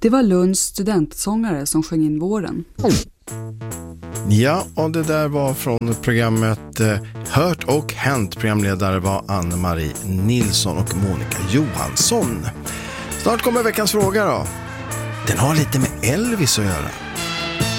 Det var Lunds studentsångare som sjöng in våren. Ja, och det där var från programmet Hört och Hänt. Programledare var Anne-Marie Nilsson och Monica Johansson. Snart kommer veckans fråga då. Den har lite med Elvis att göra.